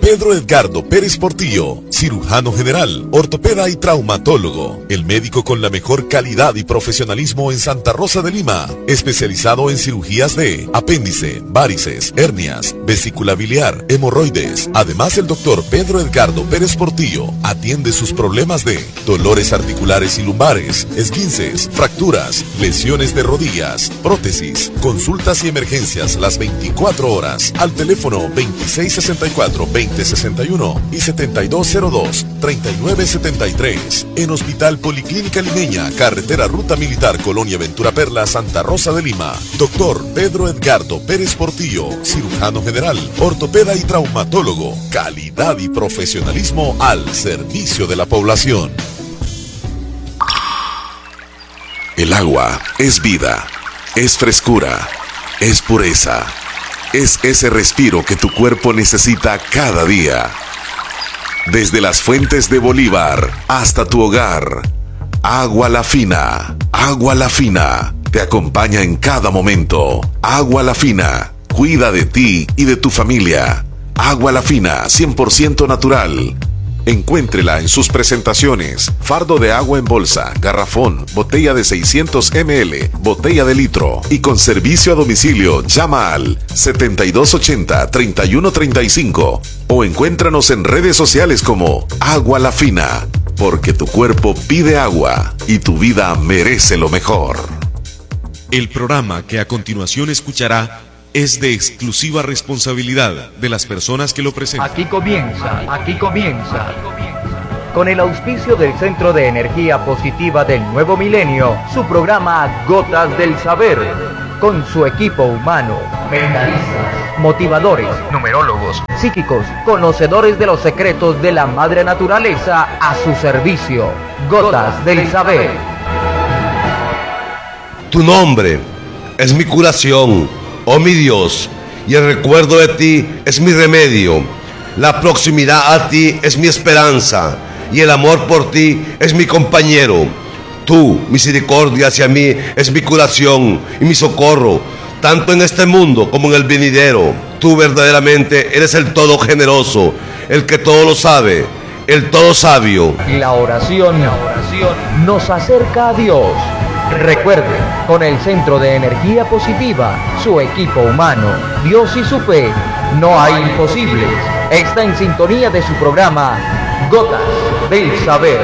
Pedro Edgardo Pérez Portillo, cirujano general, ortopeda y traumatólogo, el médico con la mejor calidad y profesionalismo en Santa Rosa de Lima, especializado en cirugías de apéndice, varices, hernias, vesícula biliar, hemorroides. Además, el doctor Pedro Edgardo Pérez Portillo atiende sus problemas de dolores articulares y lumbares, esguinces, fracturas, lesiones de rodillas, prótesis, consultas y emergencias las 24 horas al teléfono 2664-2061 y 7202-3973 en Hospital Policlínica Limeña, Carretera Ruta Militar, Colonia Ventura Perla, Santa Rosa de Lima. Doctor Pedro Edgardo Pérez Portillo, cirujano general, ortopeda y traumatólogo. Calidad y profesionalismo al servicio de la población. El agua es vida, es frescura, es pureza, es ese respiro que tu cuerpo necesita cada día. Desde las fuentes de Bolívar hasta tu hogar, Agua La Fina, Agua La Fina, te acompaña en cada momento. Agua La Fina, cuida de ti y de tu familia. Agua La Fina, 100% natural. Encuéntrela en sus presentaciones: fardo de agua en bolsa, garrafón, botella de 600 ml, botella de litro. Y con servicio a domicilio, llama al 7280-3135 o encuéntranos en redes sociales como Agua La Fina, porque tu cuerpo pide agua y tu vida merece lo mejor. El programa que a continuación escuchará es de exclusiva responsabilidad de las personas que lo presentan. Aquí comienza, con el auspicio del Centro de Energía Positiva del Nuevo Milenio, su programa Gotas del Saber, con su equipo humano, mentalistas, motivadores, numerólogos, psíquicos, conocedores de los secretos de la madre naturaleza a su servicio. Gotas del Saber. Tu nombre es mi curación, oh mi Dios, y el recuerdo de ti es mi remedio. La proximidad a ti es mi esperanza, y el amor por ti es mi compañero. Tu misericordia hacia mí es mi curación y mi socorro, tanto en este mundo como en el venidero. Tú verdaderamente eres el todo generoso, el que todo lo sabe, el todo sabio. La oración nos acerca a Dios. Recuerde, con el Centro de Energía Positiva, su equipo humano, Dios y su fe, no hay imposibles. Está en sintonía de su programa Gotas del Saber.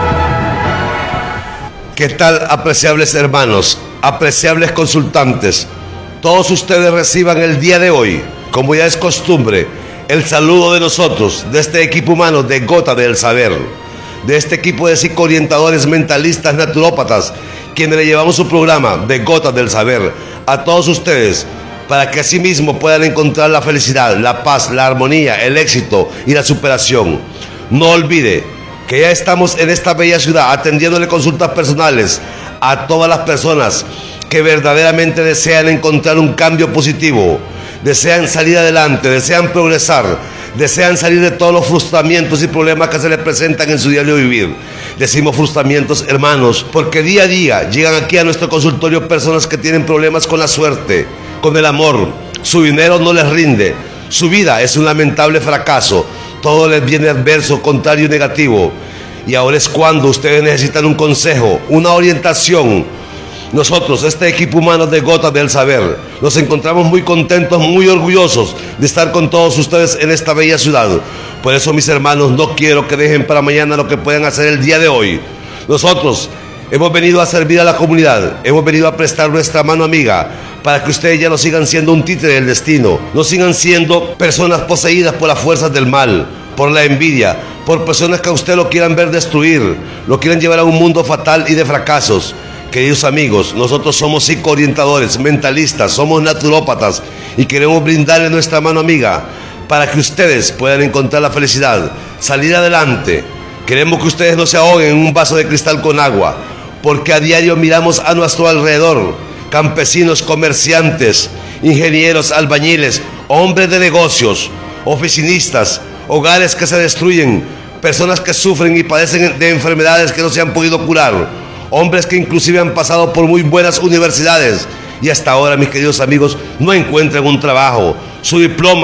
¿Qué tal, apreciables hermanos, apreciables consultantes? Todos ustedes reciban el día de hoy, como ya es costumbre, el saludo de nosotros, de este equipo humano de Gotas del Saber, de este equipo de psicoorientadores, mentalistas, naturópatas, quienes le llevamos su programa de Gotas del Saber a todos ustedes, para que así mismo puedan encontrar la felicidad, la paz, la armonía, el éxito y la superación. No olvide que ya estamos en esta bella ciudad atendiéndole consultas personales a todas las personas que verdaderamente desean encontrar un cambio positivo, desean salir adelante, desean progresar, desean salir de todos los frustramientos y problemas que se les presentan en su diario vivir. Decimos frustramientos, hermanos, porque día a día llegan aquí a nuestro consultorio personas que tienen problemas con la suerte, con el amor. Su dinero no les rinde, su vida es un lamentable fracaso, todo les viene adverso, contrario y negativo. Y ahora es cuando ustedes necesitan un consejo, una orientación. Nosotros, este equipo humano de Gotas del Saber, nos encontramos muy contentos, muy orgullosos de estar con todos ustedes en esta bella ciudad. Por eso, mis hermanos, no quiero que dejen para mañana lo que pueden hacer el día de hoy. Nosotros hemos venido a servir a la comunidad, hemos venido a prestar nuestra mano amiga para que ustedes ya no sigan siendo un títere del destino, no sigan siendo personas poseídas por las fuerzas del mal, por la envidia, por personas que a usted lo quieran ver destruir, lo quieran llevar a un mundo fatal y de fracasos. Queridos amigos, nosotros somos psicoorientadores, mentalistas, somos naturópatas y queremos brindarle nuestra mano amiga para que ustedes puedan encontrar la felicidad, salir adelante. Queremos que ustedes no se ahoguen en un vaso de cristal con agua, porque a diario miramos a nuestro alrededor campesinos, comerciantes, ingenieros, albañiles, hombres de negocios, oficinistas, hogares que se destruyen, personas que sufren y padecen de enfermedades que no se han podido curar. Hombres que inclusive han pasado por muy buenas universidades y hasta ahora, mis queridos amigos, no encuentran un trabajo. Su diploma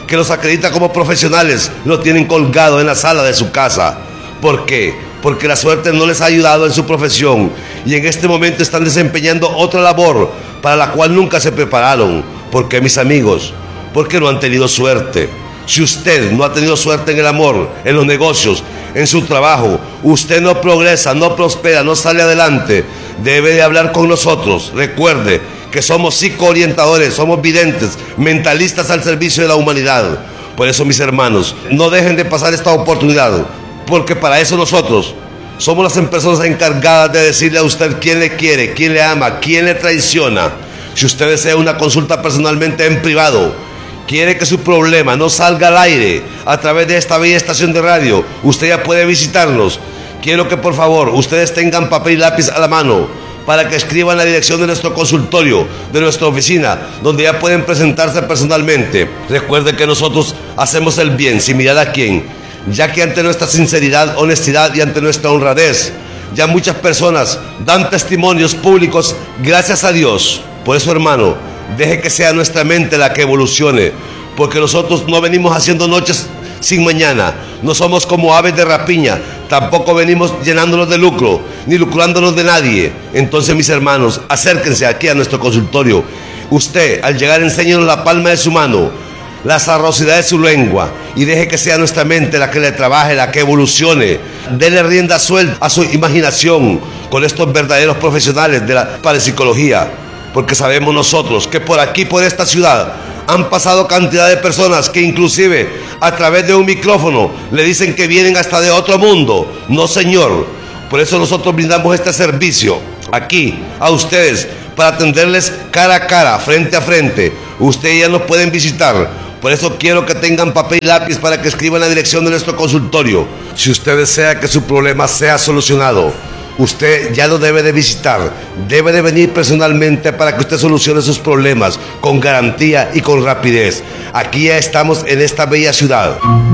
que los acredita como profesionales, lo tienen colgado en la sala de su casa. ¿Por qué? Porque la suerte no les ha ayudado en su profesión y en este momento están desempeñando otra labor para la cual nunca se prepararon. ¿Por qué, mis amigos? Porque no han tenido suerte. Si usted no ha tenido suerte en el amor, en los negocios, en su trabajo, usted no progresa, no prospera, no sale adelante, debe de hablar con nosotros. Recuerde que somos psicoorientadores, somos videntes, mentalistas al servicio de la humanidad. Por eso, mis hermanos, no dejen de pasar esta oportunidad, porque para eso nosotros somos las personas encargadas de decirle a usted quién le quiere, quién le ama, quién le traiciona. Si usted desea una consulta personalmente en privado, quiere que su problema no salga al aire a través de esta bella estación de radio, usted ya puede visitarnos. Quiero que por favor ustedes tengan papel y lápiz a la mano para que escriban la dirección de nuestro consultorio, de nuestra oficina, donde ya pueden presentarse personalmente. Recuerden que nosotros hacemos el bien sin mirar a quién, ya que ante nuestra sinceridad, honestidad y ante nuestra honradez, ya muchas personas dan testimonios públicos gracias a Dios. Por eso, hermano, deje que sea nuestra mente la que evolucione, porque nosotros no venimos haciendo noches sin mañana, no somos como aves de rapiña, tampoco venimos llenándonos de lucro, ni lucrándonos de nadie. Entonces, mis hermanos, acérquense aquí a nuestro consultorio. Usted, al llegar, enséñenos la palma de su mano, la sabrosidad de su lengua, y deje que sea nuestra mente la que le trabaje, la que evolucione. Dele rienda suelta a su imaginación con estos verdaderos profesionales de la parapsicología, porque sabemos nosotros que por aquí, por esta ciudad, han pasado cantidad de personas que inclusive a través de un micrófono le dicen que vienen hasta de otro mundo. No, señor. Por eso nosotros brindamos este servicio aquí a ustedes, para atenderles cara a cara, frente a frente. Ustedes ya nos pueden visitar. Por eso quiero que tengan papel y lápiz para que escriban la dirección de nuestro consultorio. Si usted desea que su problema sea solucionado, usted ya lo debe de visitar, debe de venir personalmente para que usted solucione sus problemas con garantía y con rapidez. Aquí ya estamos en esta bella ciudad.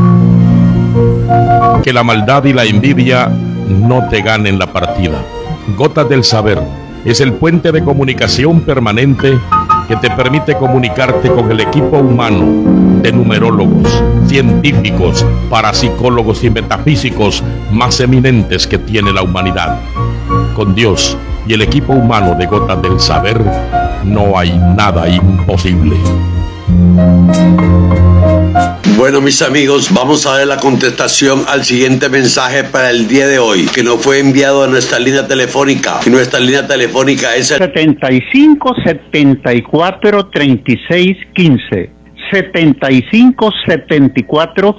Que la maldad y la envidia no te ganen la partida. Gotas del Saber es el puente de comunicación permanente que te permite comunicarte con el equipo humano de numerólogos, científicos, parapsicólogos y metafísicos más eminentes que tiene la humanidad. Con Dios y el equipo humano de Gotas del Saber no hay nada imposible. Bueno, mis amigos, vamos a ver la contestación al siguiente mensaje para el día de hoy, que nos fue enviado a nuestra línea telefónica. Y nuestra línea telefónica es el 75 74 36 15. 75 74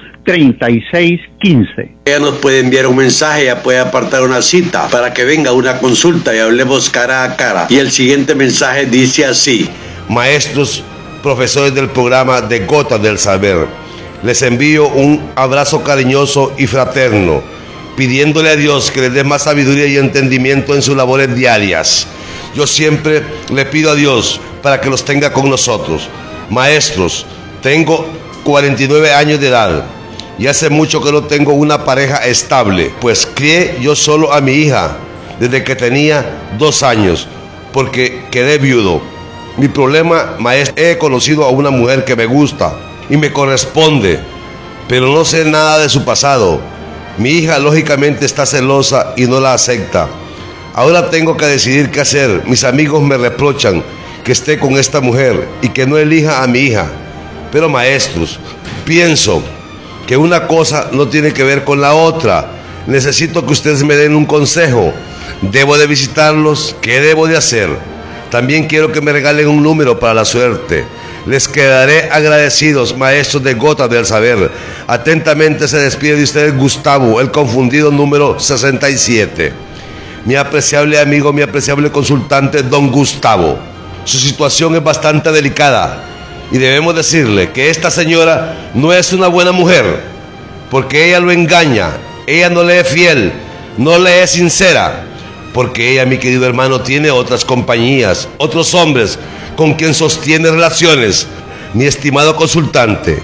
36 15. Ella nos puede enviar un mensaje, ya puede apartar una cita para que venga una consulta y hablemos cara a cara. Y el siguiente mensaje dice así: Maestros, profesores del programa de Gotas del Saber, les envío un abrazo cariñoso y fraterno, pidiéndole a Dios que les dé más sabiduría y entendimiento en sus labores diarias. Yo siempre le pido a Dios para que los tenga con nosotros. Maestros, tengo 49 años de edad y hace mucho que no tengo una pareja estable, pues crié yo solo a mi hija desde que tenía 2 años, porque quedé viudo. Mi problema, maestro, he conocido a una mujer que me gusta y me corresponde, pero no sé nada de su pasado. Mi hija lógicamente está celosa y no la acepta. Ahora tengo que decidir qué hacer. Mis amigos me reprochan que esté con esta mujer y que no elija a mi hija. Pero maestros, pienso que una cosa no tiene que ver con la otra. Necesito que ustedes me den un consejo. ¿Debo de visitarlos? ¿Qué debo de hacer? También quiero que me regalen un número para la suerte. Les quedaré agradecidos, maestros de Gotas del Saber. Atentamente se despide de ustedes Gustavo, el confundido número 67. Mi apreciable amigo, mi apreciable consultante, don Gustavo. Su situación es bastante delicada y debemos decirle que esta señora no es una buena mujer, porque ella lo engaña, ella no le es fiel, no le es sincera, porque ella, mi querido hermano, tiene otras compañías, otros hombres con quien sostiene relaciones. Mi estimado consultante,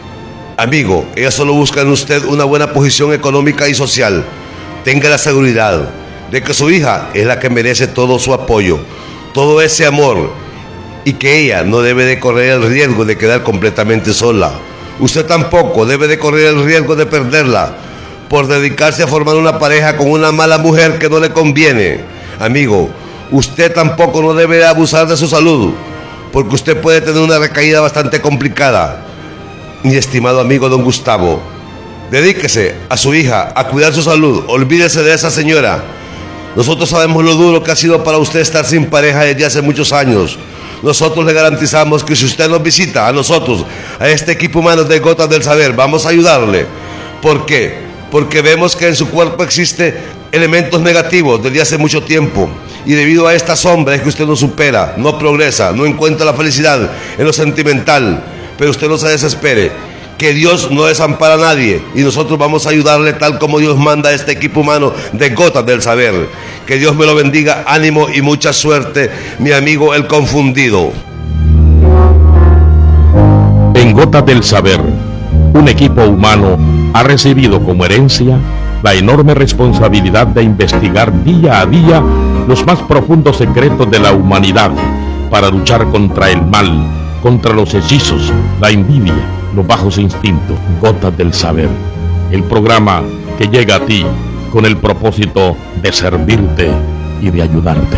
amigo, ella solo busca en usted una buena posición económica y social. Tenga la seguridad de que su hija es la que merece todo su apoyo, todo ese amor, y que ella no debe de correr el riesgo de quedar completamente sola. Usted tampoco debe de correr el riesgo de perderla por dedicarse a formar una pareja con una mala mujer que no le conviene. Amigo, usted tampoco no debe abusar de su salud, porque usted puede tener una recaída bastante complicada. Mi estimado amigo don Gustavo, dedíquese a su hija, a cuidar su salud, olvídese de esa señora. Nosotros sabemos lo duro que ha sido para usted estar sin pareja desde hace muchos años. Nosotros le garantizamos que si usted nos visita a nosotros, a este equipo humano de Gotas del Saber, vamos a ayudarle. ¿Por qué? Porque vemos que en su cuerpo existen elementos negativos desde hace mucho tiempo. Y debido a esta sombra es que usted no supera, no progresa, no encuentra la felicidad en lo sentimental. Pero usted no se desespere, que Dios no desampara a nadie y nosotros vamos a ayudarle tal como Dios manda a este equipo humano de Gotas del Saber. Que Dios me lo bendiga, ánimo y mucha suerte, mi amigo el confundido. En Gotas del Saber, un equipo humano ha recibido como herencia la enorme responsabilidad de investigar día a día los más profundos secretos de la humanidad para luchar contra el mal, contra los hechizos, la envidia, los bajos instintos. Gotas del Saber, el programa que llega a ti con el propósito de servirte y de ayudarte.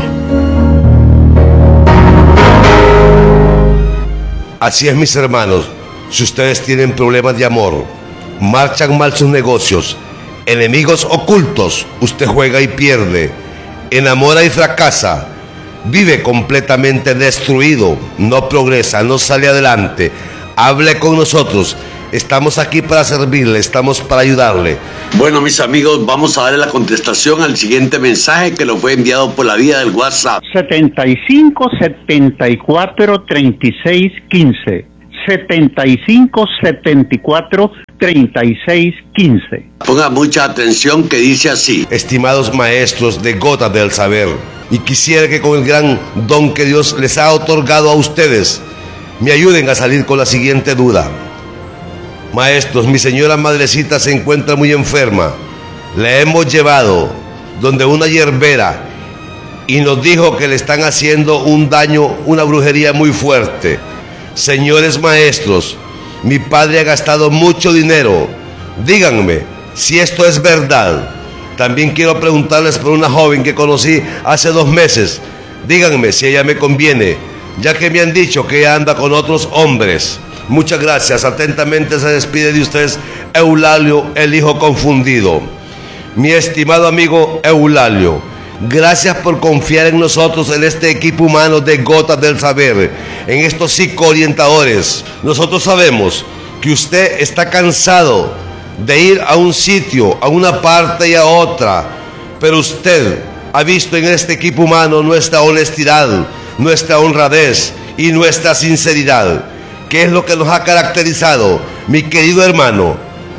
Así es, mis hermanos, si ustedes tienen problemas de amor, marchan mal sus negocios, enemigos ocultos, usted juega y pierde, enamora y fracasa, vive completamente destruido, no progresa, no sale adelante, hable con nosotros. Estamos aquí para servirle, estamos para ayudarle. Bueno, mis amigos, vamos a darle la contestación al siguiente mensaje que nos fue enviado por la vía del WhatsApp. 75 74 36 15. 75 74 36 15. Ponga mucha atención, que dice así: Estimados maestros de Gotas del Saber, y quisiera que con el gran don que Dios les ha otorgado a ustedes, me ayuden a salir con la siguiente duda. Maestros, mi señora madrecita se encuentra muy enferma. La hemos llevado donde una hierbera y nos dijo que le están haciendo un daño, una brujería muy fuerte. Señores maestros, mi padre ha gastado mucho dinero. Díganme si esto es verdad. También quiero preguntarles por una joven que conocí hace 2 meses. Díganme si ella me conviene, ya que me han dicho que ella anda con otros hombres. Muchas gracias. Atentamente se despide de ustedes Eulalio, el hijo confundido. Mi estimado amigo Eulalio, gracias por confiar en nosotros, en este equipo humano de Gotas del Saber, en estos psicoorientadores. Nosotros sabemos que usted está cansado de ir a un sitio, a una parte y a otra, pero usted ha visto en este equipo humano nuestra honestidad, nuestra honradez y nuestra sinceridad, que es lo que nos ha caracterizado. Mi querido hermano,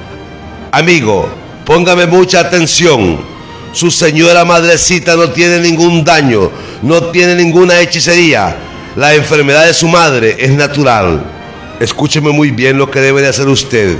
amigo, póngame mucha atención. Su señora madrecita no tiene ningún daño, no tiene ninguna hechicería. La enfermedad de su madre es natural. Escúcheme muy bien lo que debe de hacer usted.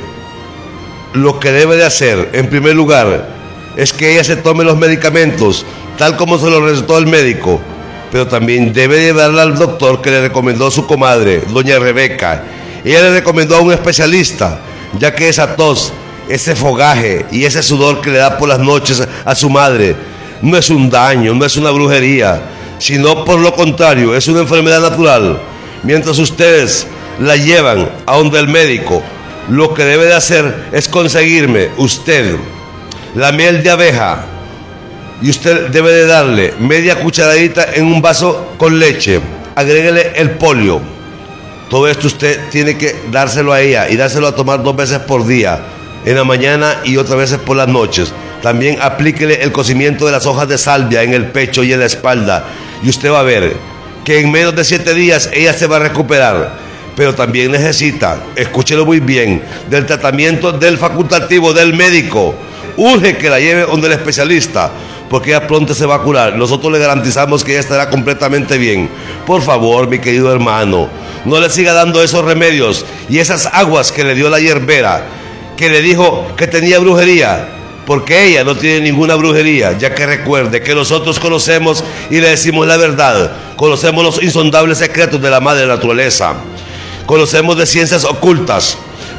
Lo que debe de hacer, en primer lugar, es que ella se tome los medicamentos tal como se los recetó el médico, pero también debe llevarla al doctor que le recomendó su comadre, doña Rebeca. Ella le recomendó a un especialista, ya que esa tos, ese fogaje y ese sudor que le da por las noches a su madre no es un daño, no es una brujería, sino por lo contrario, es una enfermedad natural. Mientras ustedes la llevan a donde el médico, lo que debe de hacer es conseguirme usted la miel de abeja, y usted debe de darle media cucharadita en un vaso con leche. Agréguele el polio. Todo esto usted tiene que dárselo a ella y dárselo a tomar 2 veces por día, en la mañana y otras veces por las noches. También aplíquele el cocimiento de las hojas de salvia en el pecho y en la espalda, y usted va a ver que en menos de 7 días ella se va a recuperar. Pero también necesita, escúchelo muy bien, del tratamiento del facultativo del médico. Urge que la lleve donde el especialista, porque ella pronto se va a curar. Nosotros le garantizamos que ella estará completamente bien. Por favor, mi querido hermano, no le siga dando esos remedios y esas aguas que le dio la hierbera, que le dijo que tenía brujería, porque ella no tiene ninguna brujería, ya que recuerde que nosotros conocemos y le decimos la verdad. Conocemos los insondables secretos de la madre naturaleza, conocemos de ciencias ocultas,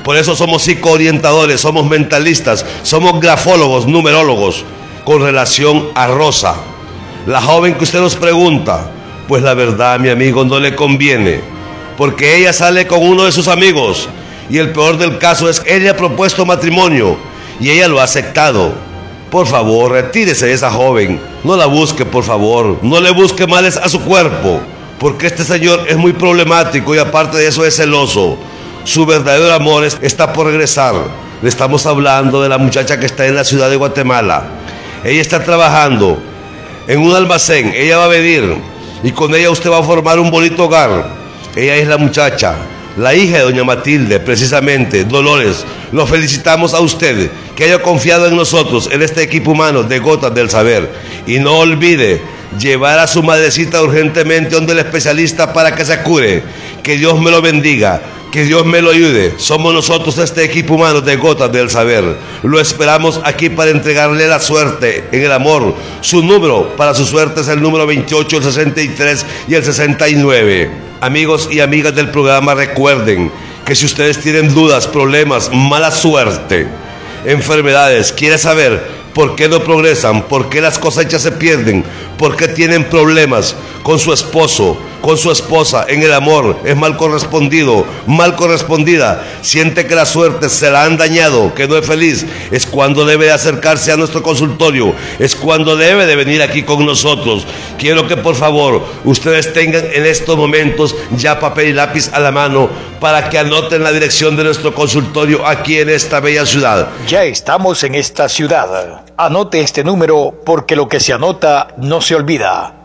Por eso somos psicoorientadores, somos mentalistas, somos grafólogos, numerólogos, con relación a Rosa, la joven que usted nos pregunta. Pues la verdad, mi amigo, no le conviene, porque ella sale con uno de sus amigos, y el peor del caso es que él le ha propuesto matrimonio, y ella lo ha aceptado. Por favor, retírese de esa joven, no la busque, por favor, no le busque males a su cuerpo, porque este señor es muy problemático y aparte de eso es celoso. Su verdadero amor está por regresar. Le estamos hablando de la muchacha que está en la ciudad de Guatemala. Ella está trabajando en un almacén, ella va a venir y con ella usted va a formar un bonito hogar. Ella es la muchacha, la hija de doña Matilde, precisamente, Dolores. Lo felicitamos a usted que haya confiado en nosotros, en este equipo humano de Gotas del Saber. Y no olvide llevar a su madrecita urgentemente donde el especialista para que se cure. Que Dios me lo bendiga, que Dios me lo ayude. Somos nosotros este equipo humano de Gotas del Saber. Lo esperamos aquí para entregarle la suerte en el amor. Su número para su suerte es el número 28, el 63 y el 69. Amigos y amigas del programa, recuerden que si ustedes tienen dudas, problemas, mala suerte, enfermedades, quiere saber por qué no progresan, por qué las cosechas se pierden, por qué tienen problemas con su esposo, con su esposa, en el amor, es mal correspondido, mal correspondida, siente que la suerte se la han dañado, que no es feliz, es cuando debe de acercarse a nuestro consultorio, es cuando debe de venir aquí con nosotros. Quiero que por favor ustedes tengan en estos momentos ya papel y lápiz a la mano para que anoten la dirección de nuestro consultorio aquí en esta bella ciudad. Ya estamos en esta ciudad. Anote este número porque lo que se anota no se olvida.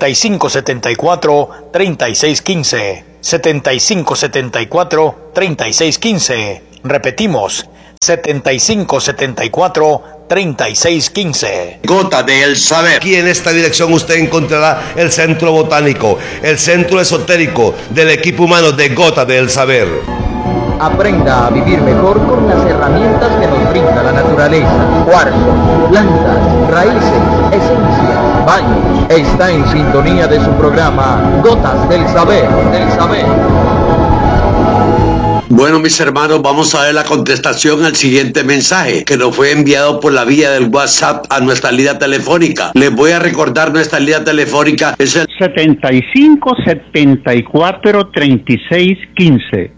7574-3615. 7574-3615. Repetimos, 7574-3615. Gota del Saber. Aquí en esta dirección usted encontrará el centro botánico, el centro esotérico del equipo humano de Gota del Saber. Aprenda a vivir mejor con las herramientas que nos brinda la naturaleza. Cuarzo, plantas, raíces, esencias, baños. Está en sintonía de su programa Gotas del Saber. Bueno, mis hermanos, vamos a ver la contestación al siguiente mensaje que nos fue enviado por la vía del WhatsApp a nuestra línea telefónica. Les voy a recordar, nuestra línea telefónica es el 7574-3615.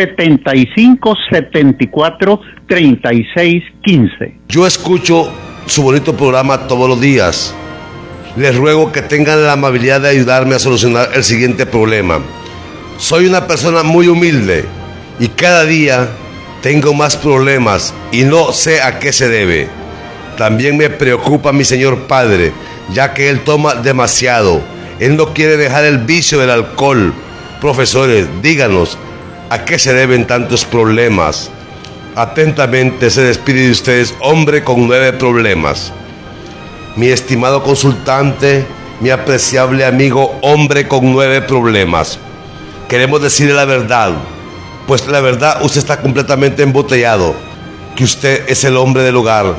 7574-3615. Yo escucho su bonito programa todos los días. Les ruego que tengan la amabilidad de ayudarme a solucionar el siguiente problema. Soy una persona muy humilde y cada día tengo más problemas y no sé a qué se debe. También me preocupa mi señor padre, ya que él toma demasiado. Él no quiere dejar el vicio del alcohol. Profesores, díganos, ¿a qué se deben tantos problemas? Atentamente se despide de ustedes, hombre con 9 problemas. Mi estimado consultante, mi apreciable amigo, hombre con 9 problemas. Queremos decirle la verdad, pues la verdad usted está completamente embotellado, que usted es el hombre del hogar.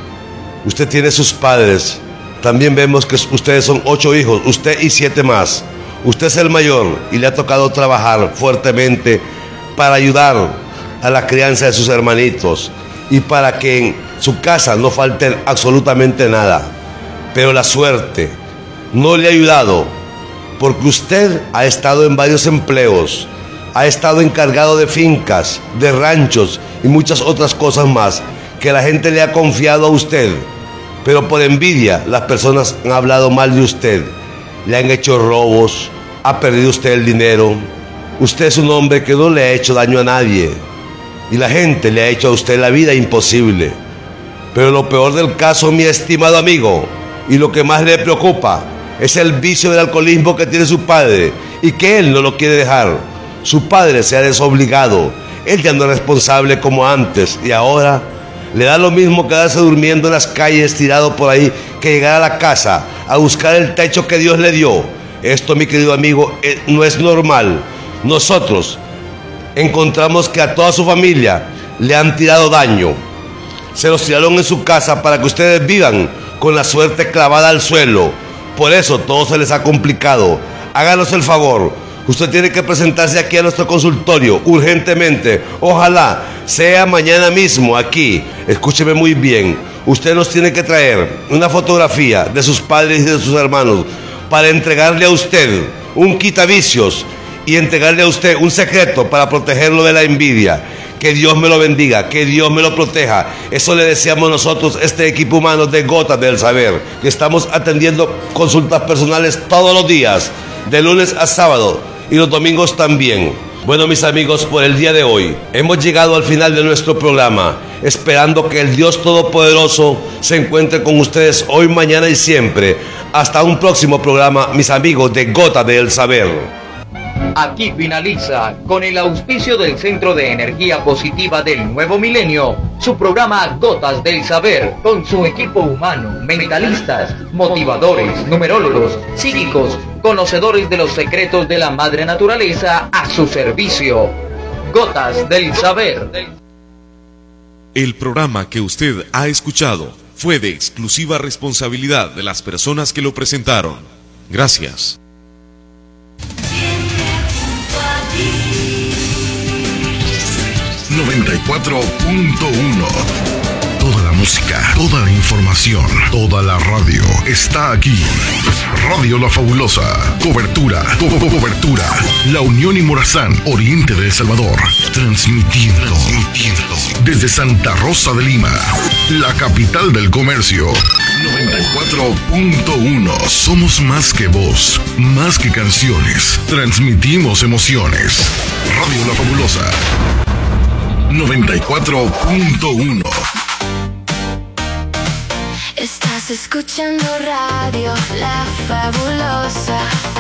Usted tiene sus padres. También vemos que ustedes son 8 hijos, usted y 7 más. Usted es el mayor y le ha tocado trabajar fuertemente para ayudar a la crianza de sus hermanitos y para que en su casa no falte absolutamente nada. Pero la suerte no le ha ayudado porque usted ha estado en varios empleos, ha estado encargado de fincas, de ranchos y muchas otras cosas más que la gente le ha confiado a usted. Pero por envidia las personas han hablado mal de usted, le han hecho robos, ha perdido usted el dinero. Usted es un hombre que no le ha hecho daño a nadie y la gente le ha hecho a usted la vida imposible. Pero lo peor del caso, mi estimado amigo, y lo que más le preocupa, es el vicio del alcoholismo que tiene su padre y que él no lo quiere dejar. Su padre se ha desobligado, él ya no es responsable como antes y ahora le da lo mismo quedarse durmiendo en las calles tirado por ahí que llegar a la casa a buscar el techo que Dios le dio. Esto, mi querido amigo, no es normal. Nosotros encontramos que a toda su familia le han tirado daño. Se los tiraron en su casa para que ustedes vivan con la suerte clavada al suelo. Por eso todo se les ha complicado. Háganos el favor, Usted tiene que presentarse aquí a nuestro consultorio urgentemente. Ojalá sea mañana mismo aquí. Escúcheme muy bien. Usted nos tiene que traer una fotografía de sus padres y de sus hermanos para entregarle a usted un quitavicios y entregarle a usted un secreto para protegerlo de la envidia. Que Dios me lo bendiga, que Dios me lo proteja. Eso le deseamos nosotros, este equipo humano de Gotas del Saber, que estamos atendiendo consultas personales todos los días, de lunes a sábado y los domingos también. Bueno, mis amigos, por el día de hoy hemos llegado al final de nuestro programa, esperando que el Dios Todopoderoso se encuentre con ustedes hoy, mañana y siempre. Hasta un próximo programa, mis amigos de Gotas del Saber. Aquí finaliza, con el auspicio del Centro de Energía Positiva del Nuevo Milenio, su programa Gotas del Saber, con su equipo humano, mentalistas, motivadores, numerólogos, psíquicos, conocedores de los secretos de la Madre Naturaleza a su servicio. Gotas del Saber. El programa que usted ha escuchado fue de exclusiva responsabilidad de las personas que lo presentaron. Gracias. 94.1. Toda la música, toda la información, toda la radio está aquí. Radio La Fabulosa. Cobertura. La Unión y Morazán, Oriente de El Salvador. Transmitiendo desde Santa Rosa de Lima, la capital del comercio. 94.1. Somos más que voz, más que canciones. Transmitimos emociones. Radio La Fabulosa. 94.1. Estás escuchando Radio La Fabulosa.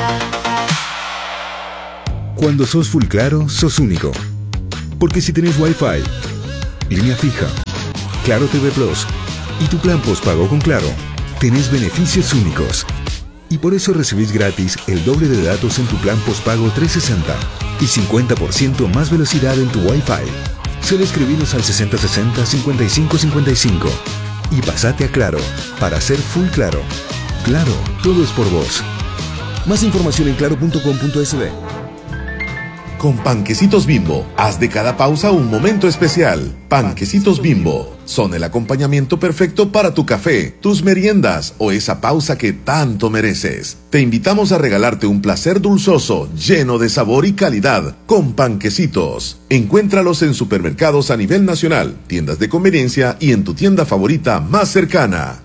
Cuando sos full claro, sos único. Porque si tenés Wi-Fi, línea fija, Claro TV Plus y tu plan postpago con Claro, tenés beneficios únicos. Y por eso recibís gratis el doble de datos en tu plan postpago 360 y 50% más velocidad en tu Wi-Fi. Solo escribinos al 6060-5555 y pasate a Claro para ser full claro. Claro, todo es por vos. Más información en claro.com.sb. Con Panquecitos Bimbo, haz de cada pausa un momento especial. Panquecitos Bimbo son el acompañamiento perfecto para tu café, tus meriendas o esa pausa que tanto mereces. Te invitamos a regalarte un placer dulzoso, lleno de sabor y calidad, con Panquecitos. Encuéntralos en supermercados a nivel nacional, tiendas de conveniencia y en tu tienda favorita más cercana.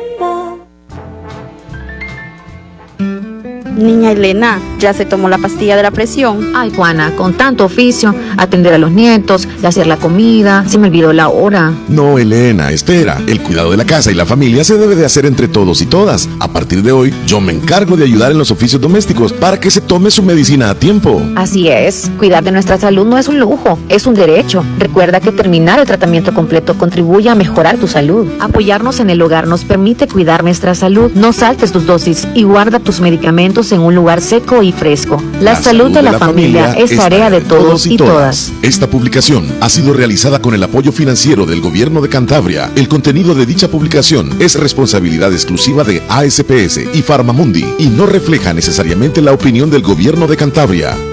Niña Elena, ¿ya se tomó la pastilla de la presión? Ay, Juana, con tanto oficio, atender a los nietos, de hacer la comida, se me olvidó la hora. No, Elena, espera. El cuidado de la casa y la familia se debe de hacer entre todos y todas. A partir de hoy, yo me encargo de ayudar en los oficios domésticos para que se tome su medicina a tiempo. Así es, cuidar de nuestra salud no es un lujo, es un derecho. Recuerda que terminar el tratamiento completo contribuye a mejorar tu salud. Apoyarnos en el hogar nos permite cuidar nuestra salud. No saltes tus dosis y guarda tus medicamentos en un lugar seco y fresco. La salud de la familia es tarea de todos y todas. Esta publicación ha sido realizada con el apoyo financiero del Gobierno de Cantabria. El contenido de dicha publicación es responsabilidad exclusiva de ASPS y Farmamundi y no refleja necesariamente la opinión del Gobierno de Cantabria.